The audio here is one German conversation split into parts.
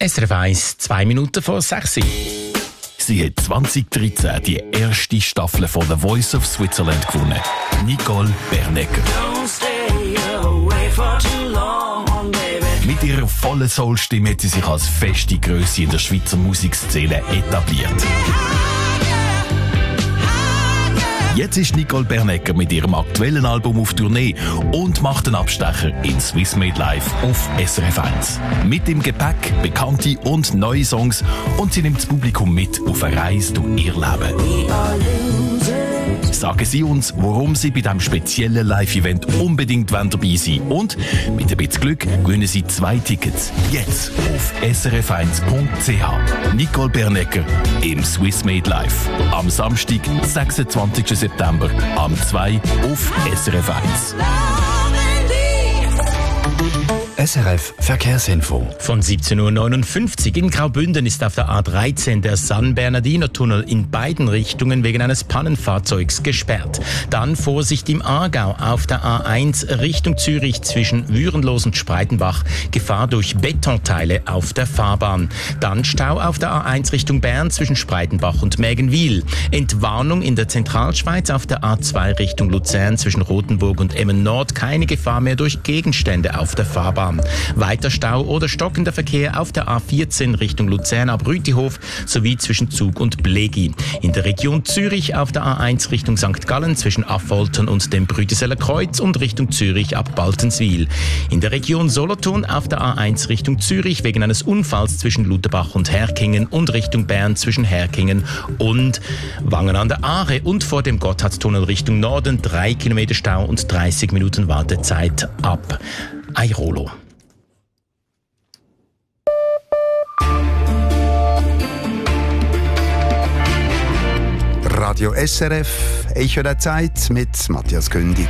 SRF 1, 2 Minuten vor 6 Uhr. Sie hat 2013 die erste Staffel von The Voice of Switzerland gewonnen. Nicole Bernecker. Mit ihrer vollen Soul-Stimme hat sie sich als feste Grösse in der Schweizer Musikszene etabliert. Jetzt ist Nicole Bernecker mit ihrem aktuellen Album auf Tournee und macht einen Abstecher in Swiss Made Live auf SRF 1. Mit im Gepäck bekannte und neue Songs und sie nimmt das Publikum mit auf eine Reise durch ihr Leben. Sagen Sie uns, warum Sie bei diesem speziellen Live-Event unbedingt dabei sein wollen. Und mit ein bisschen Glück gewinnen Sie 2 Tickets. Jetzt auf srf1.ch. Nicole Bernecker im Swiss Made Live. Am Samstag, 26. September, am 2 auf SRF 1. SRF Verkehrsinfo. Von 17.59 Uhr in Graubünden ist auf der A13 der San Bernardino-Tunnel in beiden Richtungen wegen eines Pannenfahrzeugs gesperrt. Dann Vorsicht im Aargau auf der A1 Richtung Zürich zwischen Würenlos und Spreitenbach. Gefahr durch Betonteile auf der Fahrbahn. Dann Stau auf der A1 Richtung Bern zwischen Spreitenbach und Mägenwil. Entwarnung in der Zentralschweiz auf der A2 Richtung Luzern zwischen Rothenburg und Emmen Nord. Keine Gefahr mehr durch Gegenstände auf der Fahrbahn. Weiter Stau oder stockender Verkehr auf der A14 Richtung Luzern ab Rütihof sowie zwischen Zug und Blegi. In der Region Zürich auf der A1 Richtung St. Gallen zwischen Affoltern und dem Brüteseler Kreuz und Richtung Zürich ab Baltenswil. In der Region Solothurn auf der A1 Richtung Zürich wegen eines Unfalls zwischen Lutherbach und Herkingen und Richtung Bern zwischen Herkingen und Wangen an der Aare und vor dem Gotthardtunnel Richtung Norden 3 Kilometer Stau und 30 Minuten Wartezeit ab Airolo. Radio SRF, Echo der Zeit mit Matthias Kündig.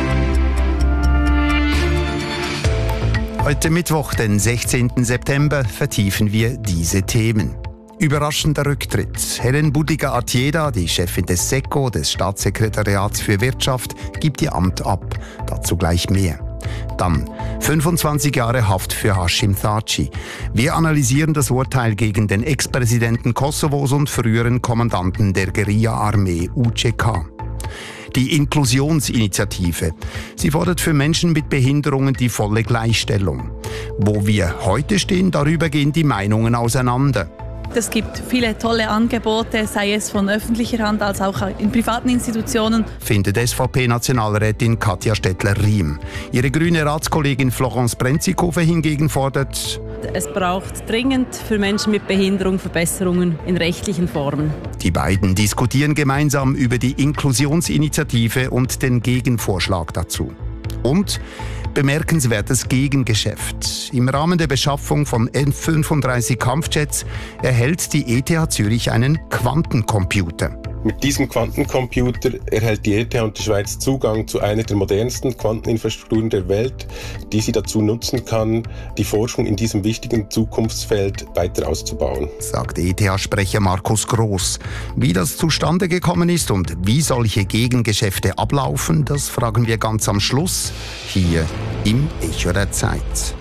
Heute Mittwoch, den 16. September, vertiefen wir diese Themen. Überraschender Rücktritt. Helen Budiger-Artieda, die Chefin des SECO, des Staatssekretariats für Wirtschaft, gibt ihr Amt ab. Dazu gleich mehr. Dann 25 Jahre Haft für Hashim Thaçi. Wir analysieren das Urteil gegen den Ex-Präsidenten Kosovos und früheren Kommandanten der Guerilla-Armee UÇK. Die Inklusionsinitiative. Sie fordert für Menschen mit Behinderungen die volle Gleichstellung. Wo wir heute stehen, darüber gehen die Meinungen auseinander. Es gibt viele tolle Angebote, sei es von öffentlicher Hand als auch in privaten Institutionen. Findet SVP-Nationalrätin Katja Stettler-Riem. Ihre grüne Ratskollegin Florence Brenzikofer hingegen fordert: Es braucht dringend für Menschen mit Behinderung Verbesserungen in rechtlichen Formen. Die beiden diskutieren gemeinsam über die Inklusionsinitiative und den Gegenvorschlag dazu. Und bemerkenswertes Gegengeschäft. Im Rahmen der Beschaffung von F-35 Kampfjets erhält die ETH Zürich einen Quantencomputer. Mit diesem Quantencomputer erhält die ETH und die Schweiz Zugang zu einer der modernsten Quanteninfrastrukturen der Welt, die sie dazu nutzen kann, die Forschung in diesem wichtigen Zukunftsfeld weiter auszubauen, sagt ETH-Sprecher Markus Groß. Wie das zustande gekommen ist und wie solche Gegengeschäfte ablaufen, das fragen wir ganz am Schluss hier im Echo der Zeit.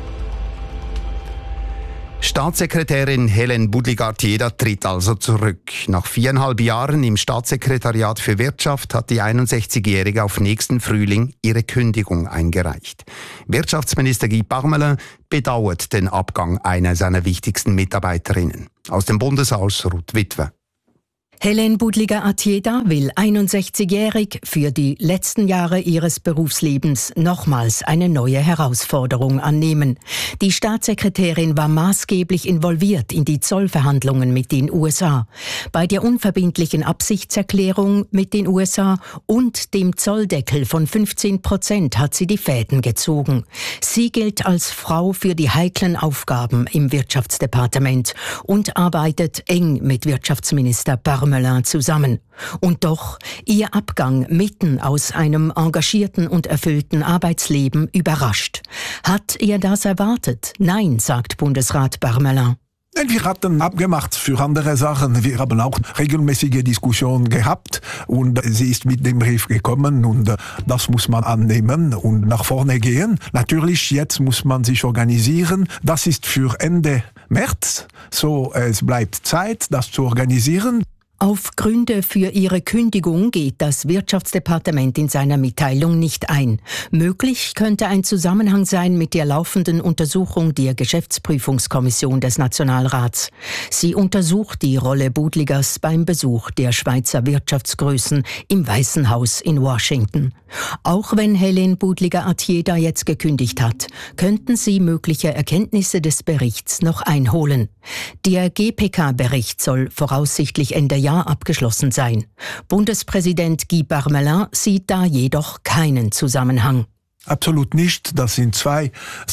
Staatssekretärin Helen Budiger-Artieda tritt also zurück. Nach 4,5 Jahren im Staatssekretariat für Wirtschaft hat die 61-Jährige auf nächsten Frühling ihre Kündigung eingereicht. Wirtschaftsminister Guy Parmelin bedauert den Abgang einer seiner wichtigsten Mitarbeiterinnen. Aus dem Bundeshaus Ruth Witwer. Helen Budiger-Artieda will 61-jährig für die letzten Jahre ihres Berufslebens nochmals eine neue Herausforderung annehmen. Die Staatssekretärin war maßgeblich involviert in die Zollverhandlungen mit den USA. Bei der unverbindlichen Absichtserklärung mit den USA und dem Zolldeckel von 15% hat sie die Fäden gezogen. Sie gilt als Frau für die heiklen Aufgaben im Wirtschaftsdepartement und arbeitet eng mit Wirtschaftsminister Parmelin zusammen. Und doch, ihr Abgang mitten aus einem engagierten und erfüllten Arbeitsleben überrascht. Hat er das erwartet? Nein, sagt Bundesrat Parmelin. Wir hatten abgemacht für andere Sachen. Wir haben auch regelmäßige Diskussionen gehabt und sie ist mit dem Brief gekommen und das muss man annehmen und nach vorne gehen. Natürlich, jetzt muss man sich organisieren. Das ist für Ende März, so es bleibt Zeit, das zu organisieren. Auf Gründe für ihre Kündigung geht das Wirtschaftsdepartement in seiner Mitteilung nicht ein. Möglich könnte ein Zusammenhang sein mit der laufenden Untersuchung der Geschäftsprüfungskommission des Nationalrats. Sie untersucht die Rolle Budligers beim Besuch der Schweizer Wirtschaftsgrößen im Weißen Haus in Washington. Auch wenn Helene Budliger-Attieda jetzt gekündigt hat, könnten sie mögliche Erkenntnisse des Berichts noch einholen. Der GPK-Bericht soll voraussichtlich Ende Jahr abgeschlossen sein. Bundespräsident Guy Parmelin sieht da jedoch keinen Zusammenhang. Absolut nicht, das sind zwei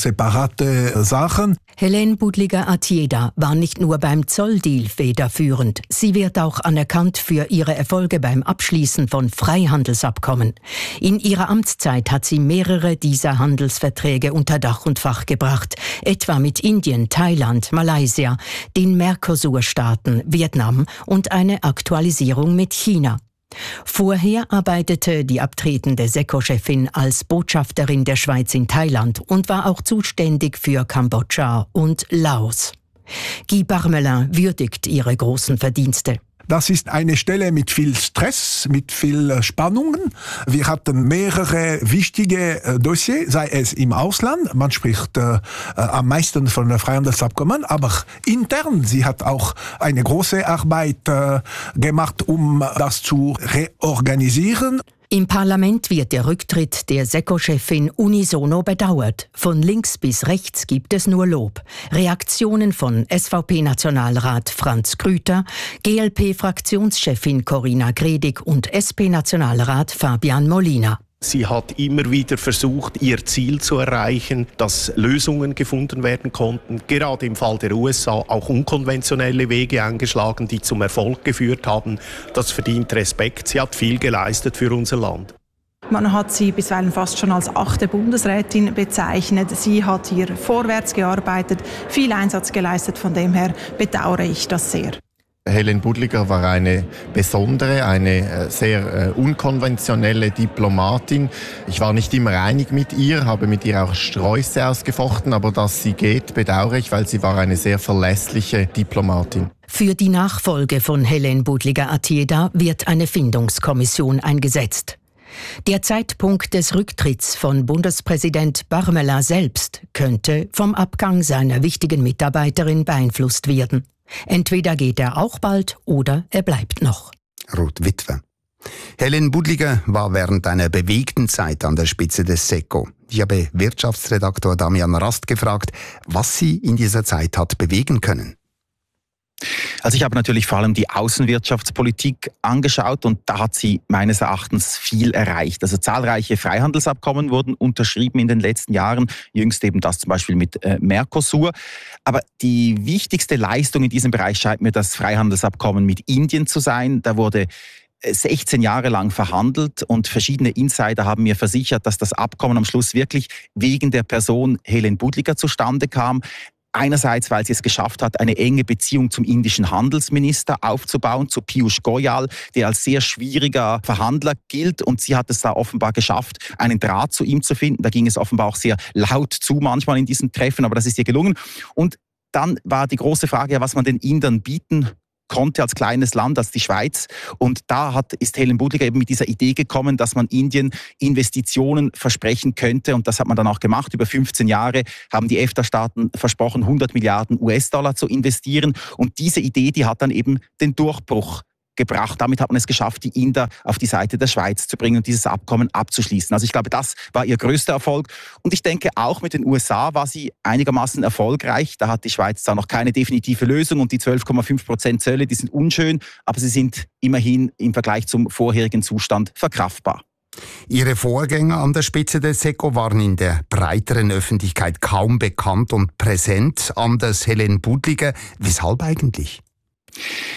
separate Sachen. Helene Budliger-Attieda war nicht nur beim Zolldeal federführend, sie wird auch anerkannt für ihre Erfolge beim Abschließen von Freihandelsabkommen. In ihrer Amtszeit hat sie mehrere dieser Handelsverträge unter Dach und Fach gebracht, etwa mit Indien, Thailand, Malaysia, den Mercosur-Staaten, Vietnam und eine Aktualisierung mit China. Vorher arbeitete die abtretende SECO-Chefin als Botschafterin der Schweiz in Thailand und war auch zuständig für Kambodscha und Laos. Guy Parmelin würdigt ihre großen Verdienste. Das ist eine Stelle mit viel Stress, mit viel Spannungen. Wir hatten mehrere wichtige Dossiers, sei es im Ausland. Man spricht am meisten von Freihandelsabkommen, aber intern. Sie hat auch eine große Arbeit gemacht, um das zu reorganisieren. Im Parlament wird der Rücktritt der SECO-Chefin unisono bedauert. Von links bis rechts gibt es nur Lob. Reaktionen von SVP-Nationalrat Franz Grüter, GLP-Fraktionschefin Corinna Gredig und SP-Nationalrat Fabian Molina. Sie hat immer wieder versucht, ihr Ziel zu erreichen, dass Lösungen gefunden werden konnten. Gerade im Fall der USA auch unkonventionelle Wege eingeschlagen, die zum Erfolg geführt haben. Das verdient Respekt. Sie hat viel geleistet für unser Land. Man hat sie bisweilen fast schon als 8. Bundesrätin bezeichnet. Sie hat hier vorwärts gearbeitet, viel Einsatz geleistet. Von dem her bedauere ich das sehr. Helene Budliger war eine besondere, eine sehr unkonventionelle Diplomatin. Ich war nicht immer einig mit ihr, habe mit ihr auch Sträuße ausgefochten, aber dass sie geht, bedauere ich, weil sie war eine sehr verlässliche Diplomatin. Für die Nachfolge von Helene Budliger-Attieda wird eine Findungskommission eingesetzt. Der Zeitpunkt des Rücktritts von Bundespräsident Parmelin selbst könnte vom Abgang seiner wichtigen Mitarbeiterin beeinflusst werden. Entweder geht er auch bald oder er bleibt noch. Ruth Witwe. Helene Budliger war während einer bewegten Zeit an der Spitze des SECO. Ich habe Wirtschaftsredaktor Damian Rast gefragt, was sie in dieser Zeit hat bewegen können. Also ich habe natürlich vor allem die Außenwirtschaftspolitik angeschaut und da hat sie meines Erachtens viel erreicht. Also zahlreiche Freihandelsabkommen wurden unterschrieben in den letzten Jahren, jüngst eben das zum Beispiel mit Mercosur. Aber die wichtigste Leistung in diesem Bereich scheint mir das Freihandelsabkommen mit Indien zu sein. Da wurde 16 Jahre lang verhandelt und verschiedene Insider haben mir versichert, dass das Abkommen am Schluss wirklich wegen der Person Helene Budliger zustande kam. Einerseits, weil sie es geschafft hat, eine enge Beziehung zum indischen Handelsminister aufzubauen, zu Piyush Goyal, der als sehr schwieriger Verhandler gilt. Und sie hat es da offenbar geschafft, einen Draht zu ihm zu finden. Da ging es offenbar auch sehr laut zu manchmal in diesen Treffen, aber das ist ihr gelungen. Und dann war die große Frage, was man den Indern bieten konnte als kleines Land, als die Schweiz. Und da ist Helene Budliger eben mit dieser Idee gekommen, dass man Indien Investitionen versprechen könnte. Und das hat man dann auch gemacht. Über 15 Jahre haben die EFTA-Staaten versprochen, 100 Milliarden US-Dollar zu investieren. Und diese Idee, die hat dann eben den Durchbruch gebracht. Damit hat man es geschafft, die Inder auf die Seite der Schweiz zu bringen und dieses Abkommen abzuschließen. Also ich glaube, das war ihr größter Erfolg. Und ich denke, auch mit den USA war sie einigermaßen erfolgreich. Da hat die Schweiz da noch keine definitive Lösung und die 12,5% Zölle, die sind unschön, aber sie sind immerhin im Vergleich zum vorherigen Zustand verkraftbar. Ihre Vorgänger an der Spitze des SECO waren in der breiteren Öffentlichkeit kaum bekannt und präsent. Anders Helene Budliger. Weshalb eigentlich?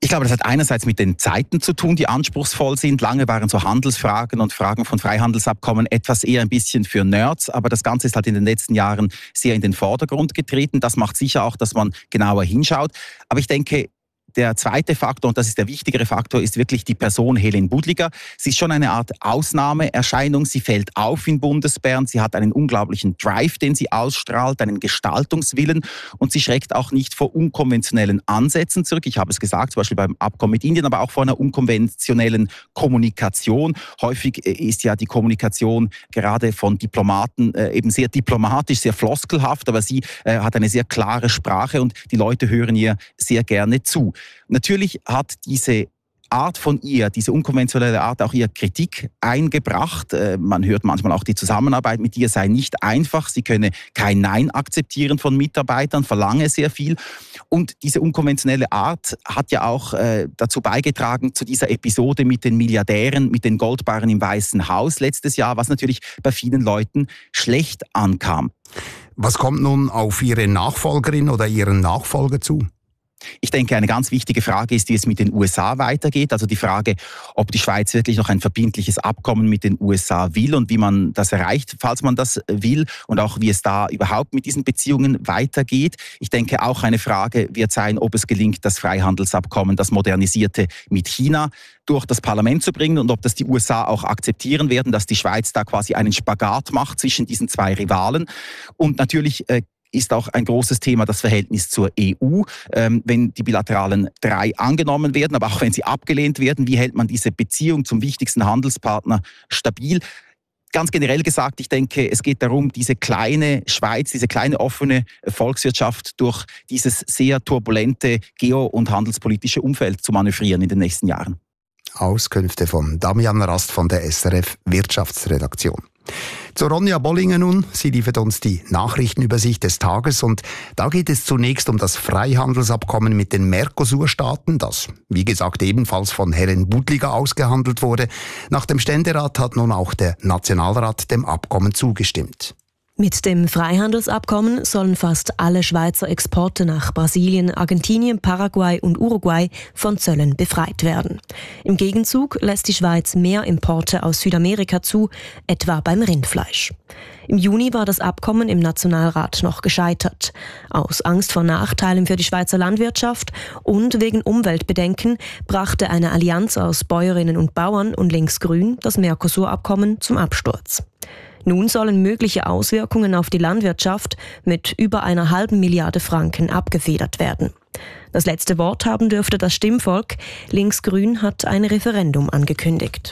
Ich glaube, das hat einerseits mit den Zeiten zu tun, die anspruchsvoll sind. Lange waren so Handelsfragen und Fragen von Freihandelsabkommen etwas eher ein bisschen für Nerds, aber das Ganze ist halt in den letzten Jahren sehr in den Vordergrund getreten. Das macht sicher auch, dass man genauer hinschaut. Aber ich denke, der zweite Faktor, und das ist der wichtigere Faktor, ist wirklich die Person Helen Budliger. Sie ist schon eine Art Ausnahmeerscheinung. Sie fällt auf in Bundesbern. Sie hat einen unglaublichen Drive, den sie ausstrahlt, einen Gestaltungswillen. Und sie schreckt auch nicht vor unkonventionellen Ansätzen zurück. Ich habe es gesagt, zum Beispiel beim Abkommen mit Indien, aber auch vor einer unkonventionellen Kommunikation. Häufig ist ja die Kommunikation gerade von Diplomaten eben sehr diplomatisch, sehr floskelhaft, aber sie hat eine sehr klare Sprache und die Leute hören ihr sehr gerne zu. Natürlich hat diese Art von ihr, diese unkonventionelle Art auch ihr Kritik eingebracht. Man hört manchmal auch, die Zusammenarbeit mit ihr sei nicht einfach. Sie könne kein Nein akzeptieren von Mitarbeitern, verlange sehr viel. Und diese unkonventionelle Art hat ja auch dazu beigetragen, zu dieser Episode mit den Milliardären, mit den Goldbarren im Weißen Haus letztes Jahr, was natürlich bei vielen Leuten schlecht ankam. Was kommt nun auf Ihre Nachfolgerin oder Ihren Nachfolger zu? Ich denke, eine ganz wichtige Frage ist, wie es mit den USA weitergeht. Also die Frage, ob die Schweiz wirklich noch ein verbindliches Abkommen mit den USA will und wie man das erreicht, falls man das will, und auch wie es da überhaupt mit diesen Beziehungen weitergeht. Ich denke, auch eine Frage wird sein, ob es gelingt, das Freihandelsabkommen, das modernisierte mit China, durch das Parlament zu bringen und ob das die USA auch akzeptieren werden, dass die Schweiz da quasi einen Spagat macht zwischen diesen zwei Rivalen. Und natürlich ist auch ein großes Thema das Verhältnis zur EU. Wenn die bilateralen 3 angenommen werden, aber auch wenn sie abgelehnt werden, wie hält man diese Beziehung zum wichtigsten Handelspartner stabil? Ganz generell gesagt, ich denke, es geht darum, diese kleine Schweiz, diese kleine offene Volkswirtschaft durch dieses sehr turbulente geo- und handelspolitische Umfeld zu manövrieren in den nächsten Jahren. Auskünfte von Damian Rast von der SRF Wirtschaftsredaktion. Zu Ronja Bollinger nun. Sie liefert uns die Nachrichtenübersicht des Tages und da geht es zunächst um das Freihandelsabkommen mit den Mercosur-Staaten, das, wie gesagt, ebenfalls von Helen Budliger ausgehandelt wurde. Nach dem Ständerat hat nun auch der Nationalrat dem Abkommen zugestimmt. Mit dem Freihandelsabkommen sollen fast alle Schweizer Exporte nach Brasilien, Argentinien, Paraguay und Uruguay von Zöllen befreit werden. Im Gegenzug lässt die Schweiz mehr Importe aus Südamerika zu, etwa beim Rindfleisch. Im Juni war das Abkommen im Nationalrat noch gescheitert. Aus Angst vor Nachteilen für die Schweizer Landwirtschaft und wegen Umweltbedenken brachte eine Allianz aus Bäuerinnen und Bauern und Linksgrün das Mercosur-Abkommen zum Absturz. Nun sollen mögliche Auswirkungen auf die Landwirtschaft mit über 1,5 Milliarde Franken abgefedert werden. Das letzte Wort haben dürfte das Stimmvolk. Linksgrün hat ein Referendum angekündigt.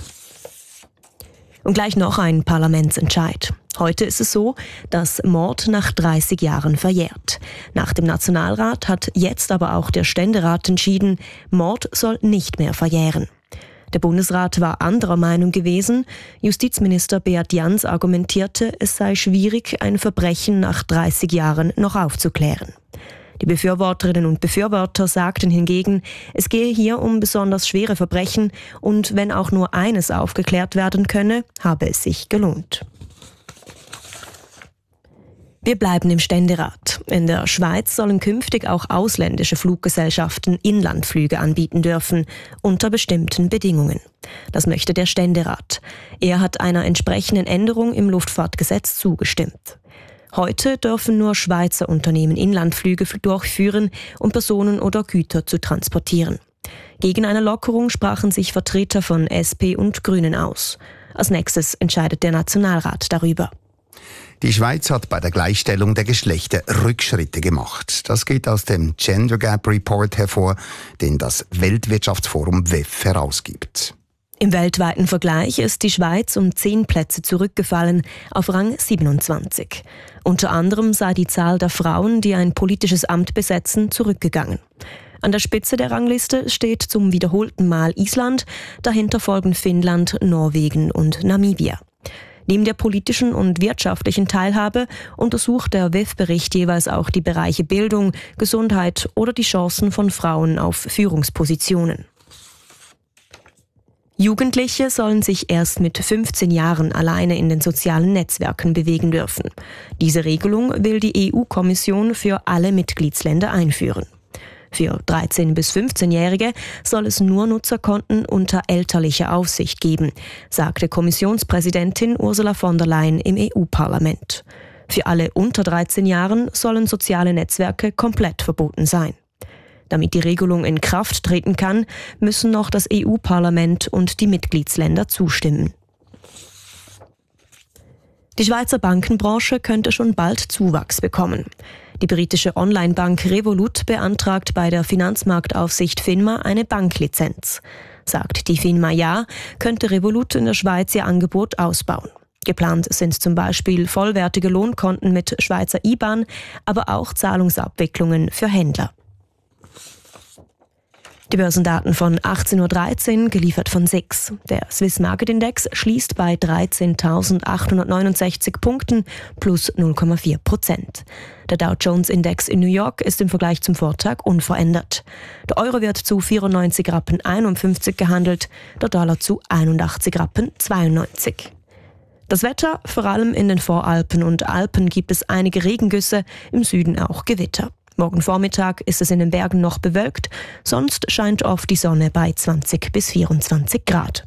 Und gleich noch ein Parlamentsentscheid. Heute ist es so, dass Mord nach 30 Jahren verjährt. Nach dem Nationalrat hat jetzt aber auch der Ständerat entschieden, Mord soll nicht mehr verjähren. Der Bundesrat war anderer Meinung gewesen. Justizminister Beat Jans argumentierte, es sei schwierig, ein Verbrechen nach 30 Jahren noch aufzuklären. Die Befürworterinnen und Befürworter sagten hingegen, es gehe hier um besonders schwere Verbrechen und wenn auch nur eines aufgeklärt werden könne, habe es sich gelohnt. Wir bleiben im Ständerat. In der Schweiz sollen künftig auch ausländische Fluggesellschaften Inlandflüge anbieten dürfen, unter bestimmten Bedingungen. Das möchte der Ständerat. Er hat einer entsprechenden Änderung im Luftfahrtgesetz zugestimmt. Heute dürfen nur Schweizer Unternehmen Inlandflüge durchführen, um Personen oder Güter zu transportieren. Gegen eine Lockerung sprachen sich Vertreter von SP und Grünen aus. Als nächstes entscheidet der Nationalrat darüber. Die Schweiz hat bei der Gleichstellung der Geschlechter Rückschritte gemacht. Das geht aus dem Gender Gap Report hervor, den das Weltwirtschaftsforum WEF herausgibt. Im weltweiten Vergleich ist die Schweiz um 10 Plätze zurückgefallen, auf Rang 27. Unter anderem sei die Zahl der Frauen, die ein politisches Amt besetzen, zurückgegangen. An der Spitze der Rangliste steht zum wiederholten Mal Island, dahinter folgen Finnland, Norwegen und Namibia. Neben der politischen und wirtschaftlichen Teilhabe untersucht der WEF-Bericht jeweils auch die Bereiche Bildung, Gesundheit oder die Chancen von Frauen auf Führungspositionen. Jugendliche sollen sich erst mit 15 Jahren alleine in den sozialen Netzwerken bewegen dürfen. Diese Regelung will die EU-Kommission für alle Mitgliedsländer einführen. Für 13- bis 15-Jährige soll es nur Nutzerkonten unter elterlicher Aufsicht geben, sagte Kommissionspräsidentin Ursula von der Leyen im EU-Parlament. Für alle unter 13 Jahren sollen soziale Netzwerke komplett verboten sein. Damit die Regelung in Kraft treten kann, müssen noch das EU-Parlament und die Mitgliedsländer zustimmen. Die Schweizer Bankenbranche könnte schon bald Zuwachs bekommen. Die britische Online-Bank Revolut beantragt bei der Finanzmarktaufsicht FINMA eine Banklizenz. Sagt die FINMA ja, könnte Revolut in der Schweiz ihr Angebot ausbauen. Geplant sind zum Beispiel vollwertige Lohnkonten mit Schweizer IBAN, aber auch Zahlungsabwicklungen für Händler. Die Börsendaten von 18.13 Uhr, geliefert von SIX. Der Swiss Market Index schließt bei 13.869 Punkten plus 0,4%. Der Dow Jones Index in New York ist im Vergleich zum Vortag unverändert. Der Euro wird zu 94,51 Rappen gehandelt, der Dollar zu 81,92 Rappen. Das Wetter, vor allem in den Voralpen und Alpen gibt es einige Regengüsse, im Süden auch Gewitter. Morgen Vormittag ist es in den Bergen noch bewölkt, sonst scheint oft die Sonne bei 20 bis 24 Grad.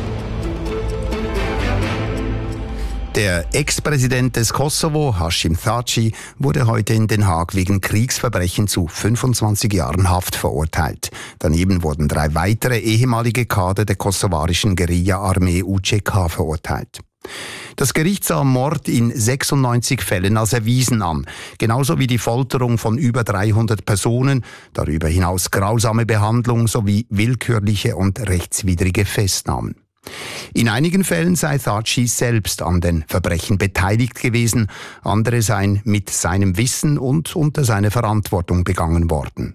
Der Ex-Präsident des Kosovo, Hashim Thaçi, wurde heute in Den Haag wegen Kriegsverbrechen zu 25 Jahren Haft verurteilt. Daneben wurden 3 weitere ehemalige Kader der kosovarischen Guerilla-Armee UÇK verurteilt. Das Gericht sah Mord in 96 Fällen als erwiesen an, genauso wie die Folterung von über 300 Personen, darüber hinaus grausame Behandlung sowie willkürliche und rechtswidrige Festnahmen. In einigen Fällen sei Thaçi selbst an den Verbrechen beteiligt gewesen, andere seien mit seinem Wissen und unter seiner Verantwortung begangen worden.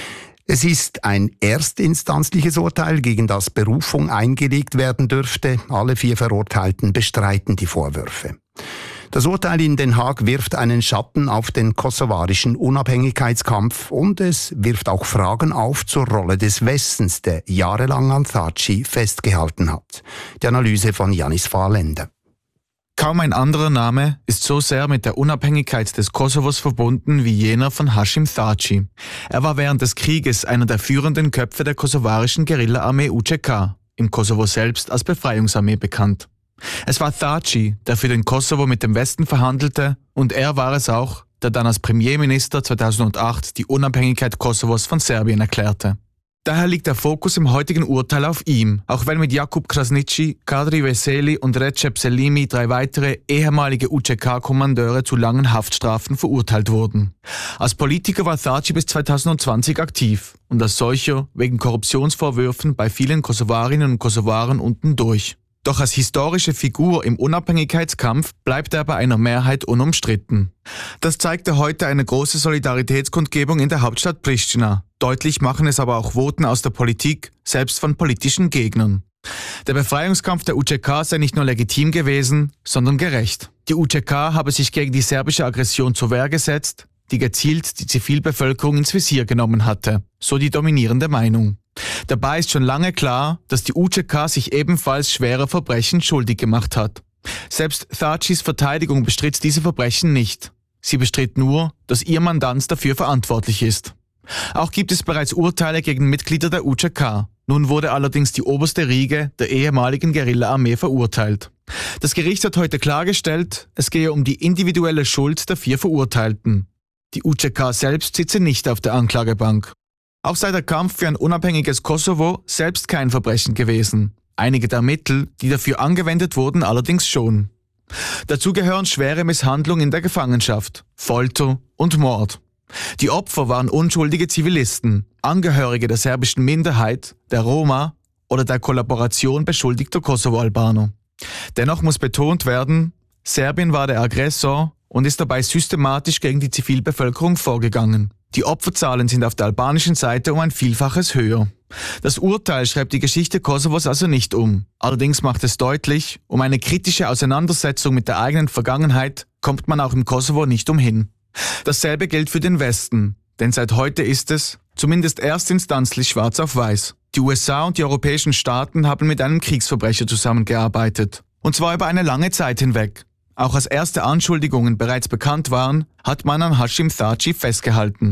Es ist ein erstinstanzliches Urteil, gegen das Berufung eingelegt werden dürfte. Alle 4 Verurteilten bestreiten die Vorwürfe. Das Urteil in Den Haag wirft einen Schatten auf den kosovarischen Unabhängigkeitskampf und es wirft auch Fragen auf zur Rolle des Westens, der jahrelang an Thaçi festgehalten hat. Die Analyse von Janis Fahrländer. Kaum ein anderer Name ist so sehr mit der Unabhängigkeit des Kosovos verbunden wie jener von Hashim Thaçi. Er war während des Krieges einer der führenden Köpfe der kosovarischen Guerilla-Armee UÇK, im Kosovo selbst als Befreiungsarmee bekannt. Es war Thaçi, der für den Kosovo mit dem Westen verhandelte, und er war es auch, der dann als Premierminister 2008 die Unabhängigkeit Kosovos von Serbien erklärte. Daher liegt der Fokus im heutigen Urteil auf ihm, auch wenn mit Jakub Krasniqi, Kadri Veseli und Recep Selimi 3 weitere ehemalige UÇK-Kommandeure zu langen Haftstrafen verurteilt wurden. Als Politiker war Thaçi bis 2020 aktiv und als solcher wegen Korruptionsvorwürfen bei vielen Kosovarinnen und Kosovaren unten durch. Doch als historische Figur im Unabhängigkeitskampf bleibt er bei einer Mehrheit unumstritten. Das zeigte heute eine große Solidaritätskundgebung in der Hauptstadt Pristina. Deutlich machen es aber auch Voten aus der Politik, selbst von politischen Gegnern. Der Befreiungskampf der UÇK sei nicht nur legitim gewesen, sondern gerecht. Die UÇK habe sich gegen die serbische Aggression zur Wehr gesetzt, die gezielt die Zivilbevölkerung ins Visier genommen hatte, so die dominierende Meinung. Dabei ist schon lange klar, dass die UÇK sich ebenfalls schwerer Verbrechen schuldig gemacht hat. Selbst Thaçis Verteidigung bestritt diese Verbrechen nicht. Sie bestritt nur, dass ihr Mandant dafür verantwortlich ist. Auch gibt es bereits Urteile gegen Mitglieder der UÇK. Nun wurde allerdings die oberste Riege der ehemaligen Guerilla-Armee verurteilt. Das Gericht hat heute klargestellt, es gehe um die individuelle Schuld der 4 Verurteilten. Die UÇK selbst sitze nicht auf der Anklagebank. Auch sei der Kampf für ein unabhängiges Kosovo selbst kein Verbrechen gewesen. Einige der Mittel, die dafür angewendet wurden, allerdings schon. Dazu gehören schwere Misshandlungen in der Gefangenschaft, Folter und Mord. Die Opfer waren unschuldige Zivilisten, Angehörige der serbischen Minderheit, der Roma oder der Kollaboration beschuldigter Kosovo-Albaner. Dennoch muss betont werden, Serbien war der Aggressor und ist dabei systematisch gegen die Zivilbevölkerung vorgegangen. Die Opferzahlen sind auf der albanischen Seite um ein Vielfaches höher. Das Urteil schreibt die Geschichte Kosovos also nicht um. Allerdings macht es deutlich, um eine kritische Auseinandersetzung mit der eigenen Vergangenheit kommt man auch im Kosovo nicht umhin. Dasselbe gilt für den Westen, denn seit heute ist es, zumindest erstinstanzlich schwarz auf weiß. Die USA und die europäischen Staaten haben mit einem Kriegsverbrecher zusammengearbeitet. Und zwar über eine lange Zeit hinweg. Auch als erste Anschuldigungen bereits bekannt waren, hat man an Hashim Thaçi festgehalten.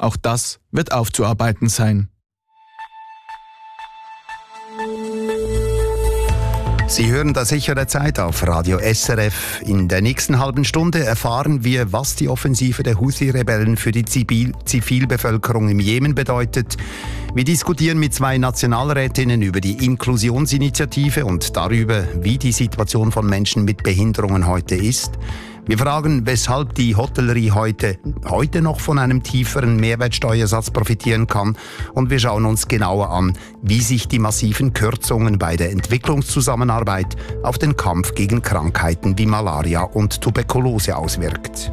Auch das wird aufzuarbeiten sein. Sie hören das Echo der Zeit auf Radio SRF. In der nächsten halben Stunde erfahren wir, was die Offensive der Houthi-Rebellen für die Zivilbevölkerung im Jemen bedeutet. Wir diskutieren mit 2 Nationalrätinnen über die Inklusionsinitiative und darüber, wie die Situation von Menschen mit Behinderungen heute ist. Wir fragen, weshalb die Hotellerie heute noch von einem tieferen Mehrwertsteuersatz profitieren kann. Und wir schauen uns genauer an, wie sich die massiven Kürzungen bei der Entwicklungszusammenarbeit auf den Kampf gegen Krankheiten wie Malaria und Tuberkulose auswirkt.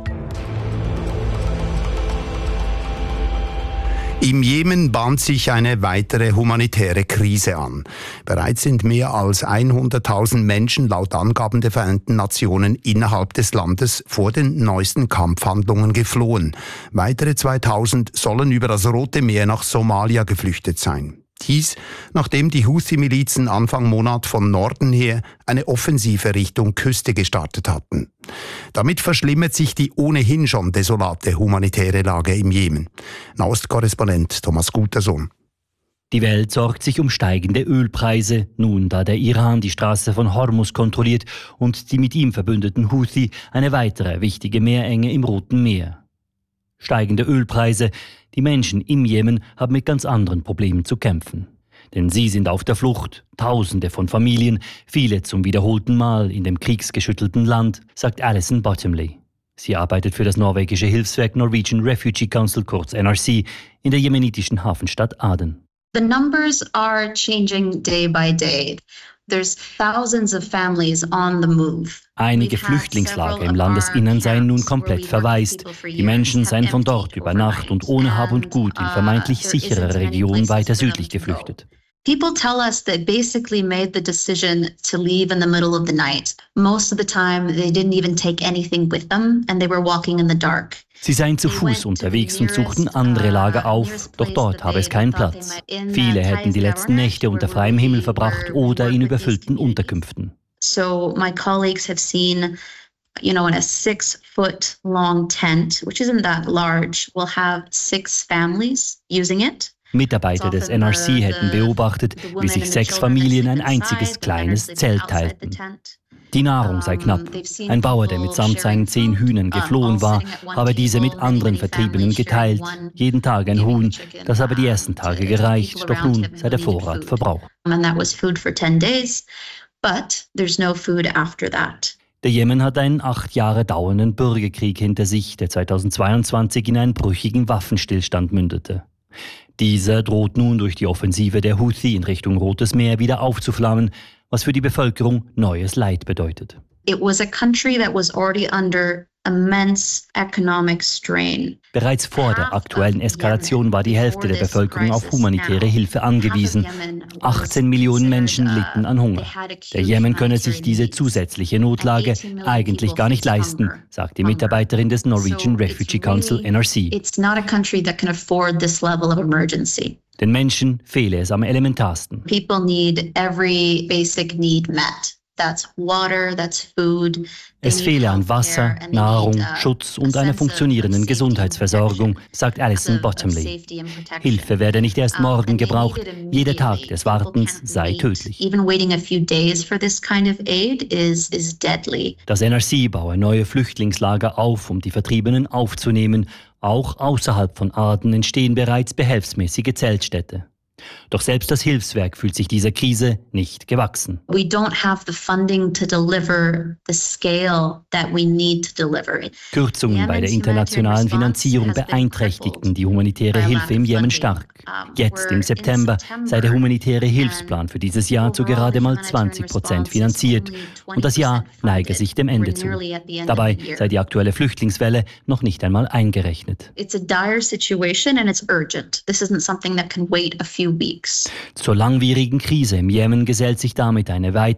Im Jemen bahnt sich eine weitere humanitäre Krise an. Bereits sind mehr als 100.000 Menschen laut Angaben der Vereinten Nationen innerhalb des Landes vor den neuesten Kampfhandlungen geflohen. Weitere 2.000 sollen über das Rote Meer nach Somalia geflüchtet sein. Dies, nachdem die Houthi-Milizen Anfang Monat von Norden her eine Offensive Richtung Küste gestartet hatten. Damit verschlimmert sich die ohnehin schon desolate humanitäre Lage im Jemen. Nahostkorrespondent Thomas Gutersohn. Die Welt sorgt sich um steigende Ölpreise, nun da der Iran die Straße von Hormuz kontrolliert und die mit ihm verbündeten Houthi eine weitere wichtige Meerenge im Roten Meer. Steigende Ölpreise. Die Menschen im Jemen haben mit ganz anderen Problemen zu kämpfen. Denn sie sind auf der Flucht, Tausende von Familien, viele zum wiederholten Mal in dem kriegsgeschüttelten Land, sagt Alison Bottomley. Sie arbeitet für das norwegische Hilfswerk Norwegian Refugee Council, kurz NRC, in der jemenitischen Hafenstadt Aden. The numbers are changing day by day. There's thousands of families on the move. Einige Flüchtlingslager im Landesinnern seien nun komplett verwaist. Die Menschen seien von dort über Nacht und ohne Hab und Gut in vermeintlich sichere Regionen weiter südlich geflüchtet. People tell us they basically made the decision to leave in the middle of the night. Most of the time they didn't even take anything with them and they were walking in the dark. Sie seien zu Fuß unterwegs und suchten andere Lager auf, doch dort habe es keinen Platz. Viele hätten die letzten Nächte unter freiem Himmel verbracht oder in überfüllten Unterkünften. So my colleagues have seen, in a 6-foot long tent, which isn't that large, will have 6 families using it. Mitarbeiter des NRC hätten beobachtet, wie sich 6 Familien ein einziges kleines Zelt teilten. Die Nahrung sei knapp. Ein Bauer, der mitsamt seinen 10 Hühnern geflohen war, habe diese mit anderen Vertriebenen geteilt. Jeden Tag ein Huhn. Das habe die ersten Tage gereicht, doch nun sei der Vorrat verbraucht. Der Jemen hat einen 8 Jahre dauernden Bürgerkrieg hinter sich, der 2022 in einen brüchigen Waffenstillstand mündete. Dieser droht nun durch die Offensive der Houthi in Richtung Rotes Meer wieder aufzuflammen, was für die Bevölkerung neues Leid bedeutet. It was a country that was already under immense economic strain. Bereits vor der aktuellen Eskalation war die Hälfte der Bevölkerung auf humanitäre Hilfe angewiesen. 18 Millionen Menschen litten an Hunger. Der Jemen könne sich diese zusätzliche Notlage eigentlich gar nicht leisten, sagt die Mitarbeiterin des Norwegian Refugee Council NRC. It's not a country that can afford this level of emergency. Den Menschen fehle es am elementarsten. People need every basic need met. That's water, that's food. Es fehle an Wasser, Nahrung, Schutz und einer funktionierenden Gesundheitsversorgung, sagt Alison Bottomley. Hilfe werde nicht erst morgen gebraucht, jeder Tag des Wartens sei tödlich. Das NRC baue neue Flüchtlingslager auf, um die Vertriebenen aufzunehmen. Auch außerhalb von Aden entstehen bereits behelfsmäßige Zeltstädte. Doch selbst das Hilfswerk fühlt sich dieser Krise nicht gewachsen. We don't have the funding to deliver the scale that we need to deliver. Kürzungen bei der internationalen Finanzierung beeinträchtigten die humanitäre Hilfe im Jemen stark. Jetzt im September sei der humanitäre Hilfsplan für dieses Jahr zu gerade mal 20% finanziert und das Jahr neige sich dem Ende zu. Dabei sei die aktuelle Flüchtlingswelle noch nicht einmal eingerechnet. It's a dire situation and it's urgent. This isn't something that can wait a few weeks. Zur langwierigen Krise im Jemen gesellt sich damit eine weitere